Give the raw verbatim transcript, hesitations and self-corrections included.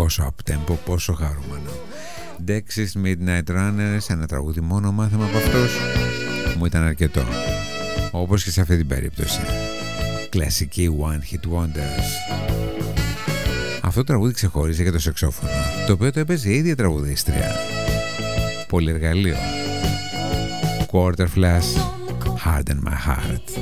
Πόσο up-tempo, πόσο χαρούμενο. Dexys Midnight Runners, ένα τραγούδι μόνο μάθαμε από αυτούς, μου ήταν αρκετό. Όπως και σε αυτή την περίπτωση. Κλασική One Hit Wonders. Αυτό το τραγούδι ξεχώριζε για το σαξόφωνο, το οποίο το έπαιζε η ίδια τραγουδίστρια. Πολυεργαλείο. Quarter Flash, Harden My Heart.